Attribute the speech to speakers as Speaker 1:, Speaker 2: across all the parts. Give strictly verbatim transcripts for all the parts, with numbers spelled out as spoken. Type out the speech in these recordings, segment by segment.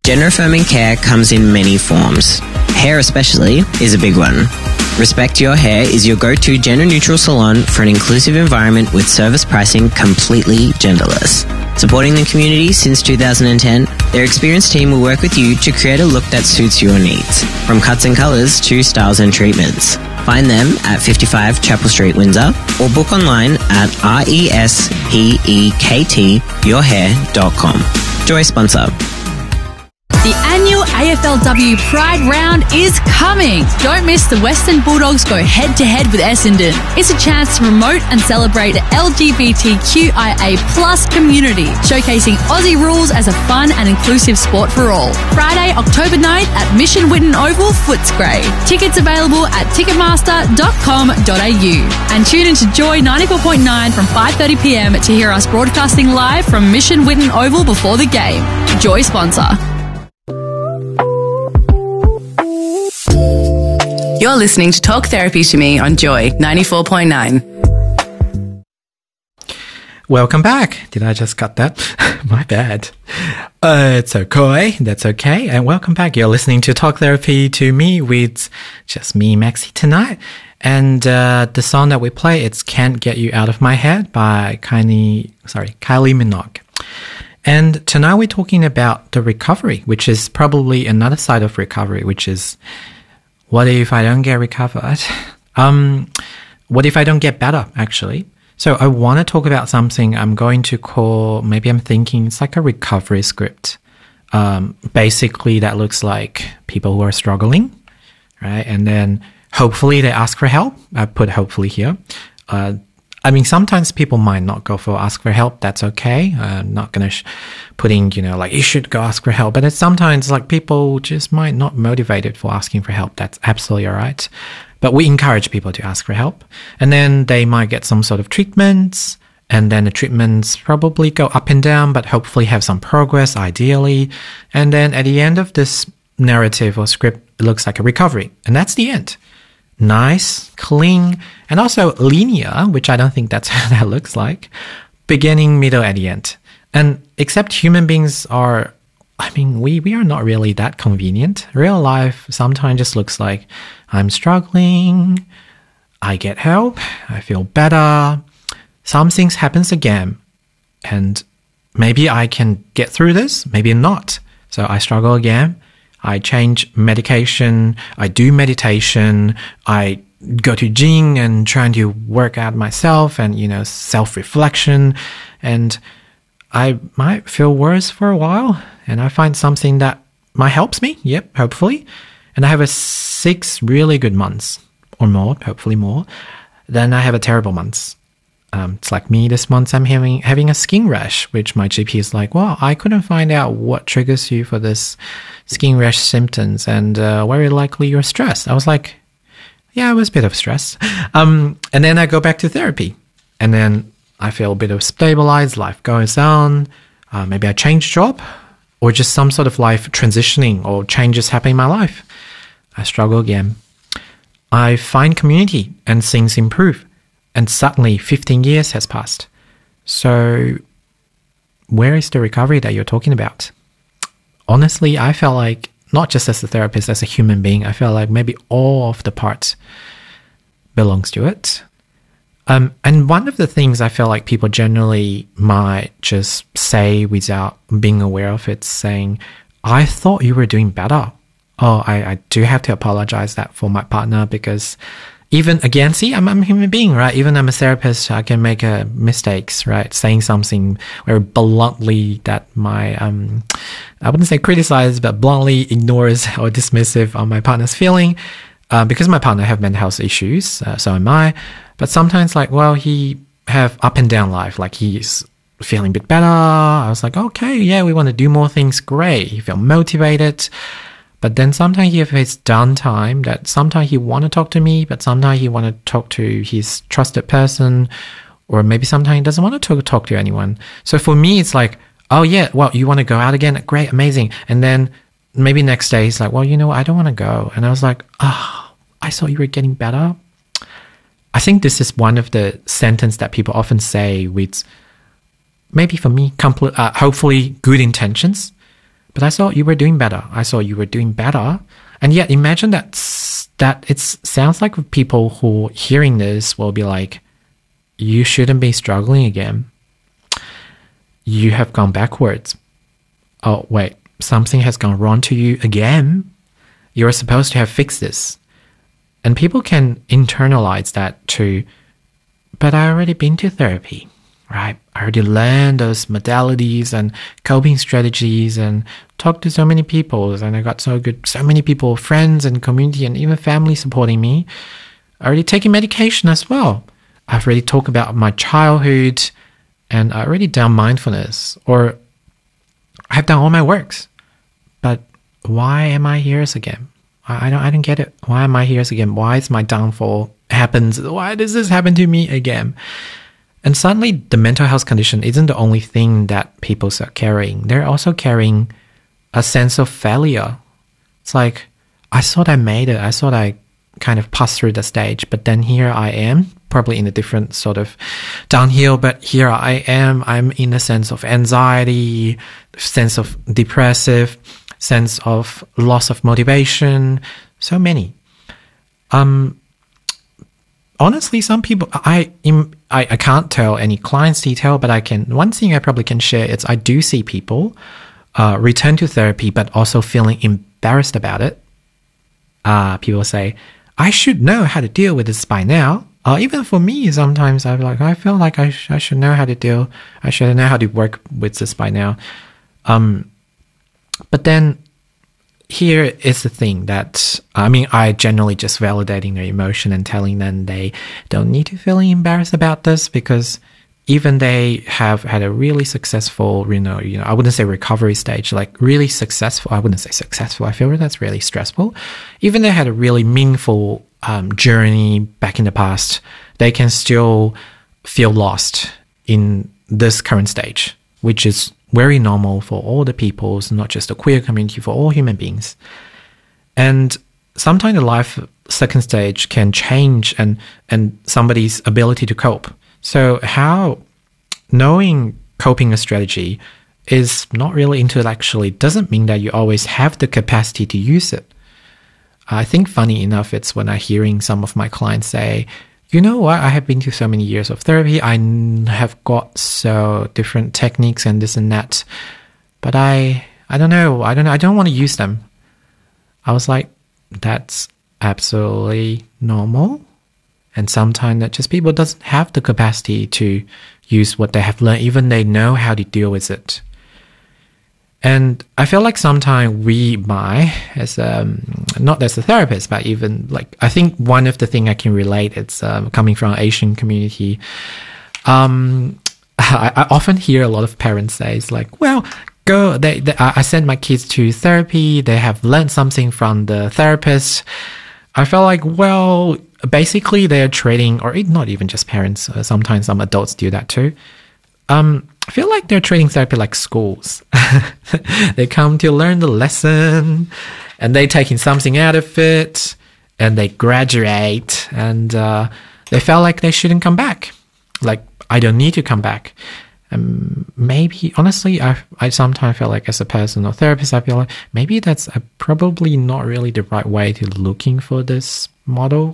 Speaker 1: Gender affirming care comes in many forms. Hair especially is a big one. Respect Your Hair is your go-to gender-neutral salon for an inclusive environment with service pricing completely genderless. Supporting the community since two thousand ten, their experienced team will work with you to create a look that suits your needs, from cuts and colours to styles and treatments. Find them at fifty-five Chapel Street, Windsor, or book online at respect your hair dot com. Joy sponsor.
Speaker 2: The annual A F L W Pride Round is coming. Don't miss the Western Bulldogs go head-to-head with Essendon. It's a chance to promote and celebrate the L G B T Q I A plus community, showcasing Aussie rules as a fun and inclusive sport for all. Friday, October ninth at Mission Whitten Oval, Footscray. Tickets available at ticketmaster dot com dot a u. And tune into Joy ninety-four point nine from five thirty p m to hear us broadcasting live from Mission Whitten Oval before the game. Joy sponsor.
Speaker 3: You're listening to Talk Therapy to Me on Joy ninety-four point nine.
Speaker 4: Welcome back. Did I just cut that? My bad. Uh, it's okay. That's okay. And welcome back. You're listening to Talk Therapy to Me with just me, Maxi, tonight. And uh, the song that we play, it's Can't Get You Out of My Head by Kylie, sorry, Kylie Minogue. And tonight we're talking about the recovery, which is probably another side of recovery, which is, what if I don't get recovered? Um, what if I don't get better, actually? So I want to talk about something I'm going to call, maybe I'm thinking it's like a recovery script. Um, basically, that looks like people who are struggling, right? And then hopefully they ask for help. I put hopefully here. Uh, I mean, sometimes people might not go for ask for help. That's okay. I'm not going to sh- putting, you know, like you should go ask for help. But it's sometimes like people just might not motivated for asking for help. That's absolutely all right. But we encourage people to ask for help. And then they might get some sort of treatments. And then the treatments probably go up and down, but hopefully have some progress, ideally. And then at the end of this narrative or script, it looks like a recovery. And that's the end. Nice, clean, and also linear, which I don't think that's how that looks like. Beginning, middle, at the end. And except human beings are, I mean, we, we are not really that convenient. Real life sometimes just looks like I'm struggling, I get help, I feel better, some things happens again, and maybe I can get through this, maybe not. So I struggle again. I change medication, I do meditation, I go to gym and trying to work out myself and, you know, self-reflection. And I might feel worse for a while and I find something that might helps me. Yep, hopefully. And I have a six really good months or more, hopefully more. Then I have a terrible months. Um, it's like me this month, I'm having having a skin rash, which my G P is like, well, I couldn't find out what triggers you for this skin rash symptoms, and uh, very likely you're stressed. I was like, yeah, it was a bit of stress. Um, and then I go back to therapy, and then I feel a bit of stabilized, life goes on. Uh, maybe I change job, or just some sort of life transitioning or changes happening in my life. I struggle again. I find community and things improve. And suddenly fifteen years has passed. So where is the recovery that you're talking about? Honestly, I felt like, not just as a therapist, as a human being, I felt like maybe all of the parts belongs to it. Um, and one of the things I feel like people generally might just say without being aware of it, saying, I thought you were doing better. Oh, I, I do have to apologize that for my partner because even, again, see, I'm, I'm a human being, right? Even I'm a therapist, I can make uh, mistakes, right? Saying something very bluntly that my, um, I wouldn't say criticize, but bluntly ignores or dismissive on my partner's feeling. Uh, because my partner have mental health issues, uh, so am I. But sometimes, like, well, he have up and down life. Like, he's feeling a bit better. I was like, okay, yeah, we want to do more things. Great. He feel motivated. But then sometimes he has his downtime that sometimes he want to talk to me, but sometimes he want to talk to his trusted person, or maybe sometimes he doesn't want to talk, talk to anyone. So for me, it's like, oh yeah, well, you want to go out again? Great, amazing. And then maybe next day he's like, well, you know, I don't want to go. And I was like, oh, I thought you were getting better. I think this is one of the sentences that people often say with, maybe for me, complete, uh, hopefully good intentions. but I thought you were doing better. I thought you were doing better. And yet imagine that, that it sounds like people who are hearing this will be like, you shouldn't be struggling again. You have gone backwards. Oh, wait, something has gone wrong to you again. You're supposed to have fixed this. And people can internalize that to, but I already been to therapy, right? I already learned those modalities and coping strategies and talked to so many people, and I got so good, so many people, friends and community and even family supporting me. I already taken medication as well. I've already talked about my childhood, and I already done mindfulness, or I've done all my works. But why am I here again? I don't, I don't get it. Why am I here again? Why is my downfall happens? Why does this happen to me again? And suddenly the mental health condition isn't the only thing that people are carrying. They're also carrying a sense of failure. It's like, I thought I made it. I thought I kind of passed through the stage, but then here I am, probably in a different sort of downhill, but here I am. I'm in a sense of anxiety, sense of depressive, sense of loss of motivation, so many. Um, honestly, some people, I, I I can't tell any clients' detail, but I can, one thing I probably can share is I do see people uh, return to therapy, but also feeling embarrassed about it. Uh, people say, I should know how to deal with this by now. Uh, even for me, sometimes I'm like, I feel like I, sh- I should know how to deal, I should know how to work with this by now. Um, But then here is the thing that, I mean, I generally just validating their emotion and telling them they don't need to feel embarrassed about this, because even they have had a really successful, you know, you know, I wouldn't say recovery stage, like really successful. I wouldn't say successful. I feel that's really stressful. Even they had a really meaningful um, journey back in the past, they can still feel lost in this current stage, which is very normal for all the peoples, not just the queer community, for all human beings. And sometimes the life second stage can change and, and somebody's ability to cope. So how knowing coping a strategy is not really intellectually doesn't mean that you always have the capacity to use it. I think funny enough, it's when I'm hearing some of my clients say, you know what, I have been to so many years of therapy, I have got so different techniques and this and that, but I I don't know, I don't know, I don't want to use them. I was like, that's absolutely normal. And sometimes that just people doesn't have the capacity to use what they have learned, even they know how to deal with it. And I feel like sometimes we might, as um, not as a therapist, but even like, I think one of the things I can relate, it's um, coming from Asian community. Um, I, I often hear a lot of parents say, it's like, well, go, they, they, I send my kids to therapy, they have learned something from the therapist. I felt like, well, basically they're trading, or not even just parents, uh, sometimes some adults do that too. Um, I feel like they're treating therapy like schools. They come to learn the lesson and they're taking something out of it and they graduate and uh, they felt like they shouldn't come back. Like, I don't need to come back. Um, maybe, honestly, I I sometimes feel like as a personal therapist, I feel like maybe that's a, probably not really the right way to looking for this model.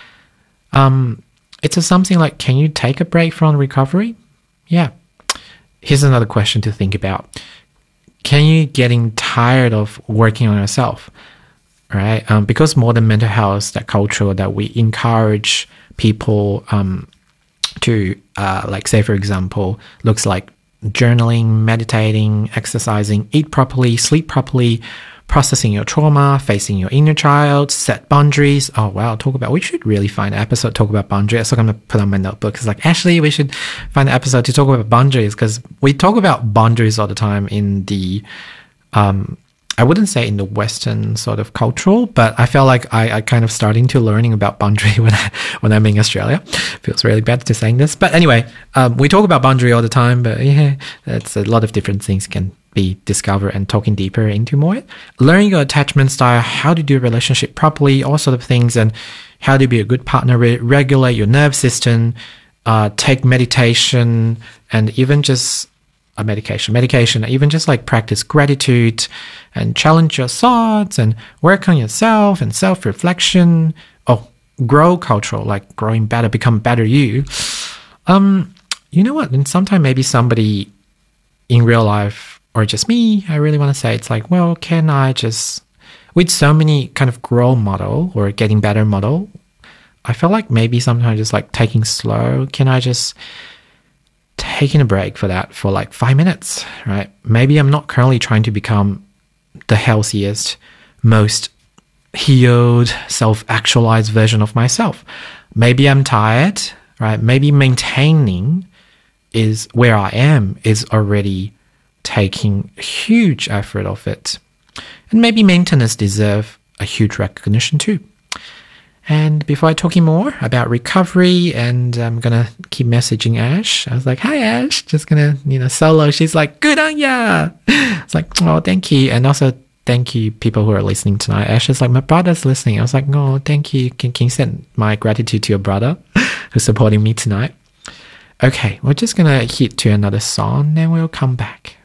Speaker 4: Um, it's a something like, can you take a break from recovery? Yeah. Here's another question to think about. Can you getting tired of working on yourself? Right? Um, because modern mental health, that culture that we encourage people um, to, uh, like say, for example, looks like journaling, meditating, exercising, eat properly, sleep properly, processing your trauma, facing your inner child, set boundaries. Oh, wow, talk about, we should really find an episode talk about boundaries. So I'm going to put on my notebook. It's like, Ashley, we should find an episode to talk about boundaries, because we talk about boundaries all the time in the, um, I wouldn't say in the Western sort of cultural, but I felt like I, I kind of starting to learning about boundary when I, when I'm in Australia. Feels really bad to saying this. But anyway, um, we talk about boundary all the time, but yeah, that's a lot of different things can be discovered and talking deeper into more. Learning your attachment style, how to do a relationship properly, all sort of things, and how to be a good partner, re- regulate your nerve system, uh, take meditation, and even just a medication. Medication, even just like practice gratitude and challenge your thoughts and work on yourself and self-reflection. Oh, grow cultural, like growing better, become better you. Um, you know what? And sometimes maybe somebody in real life or just me, I really want to say it's like, well, can I just, with so many kind of grow model or getting better model, I feel like maybe sometimes just like taking slow, can I just taking a break for that for like five minutes, right? Maybe I'm not currently trying to become the healthiest, most healed, self-actualized version of myself. Maybe I'm tired, right? Maybe maintaining is where I am is already taking huge effort of it. And maybe maintenance deserve a huge recognition too. And before I talk more about recovery, and I'm going to keep messaging Ash. I was like, hi, Ash. Just going to, you know, solo. She's like, good on ya. It's like, oh, thank you. And also, thank you, people who are listening tonight. Ash is like, my brother's listening. I was like, oh, thank you. Can, can you send my gratitude to your brother who's supporting me tonight? Okay, we're just going to hit to another song, then we'll come back.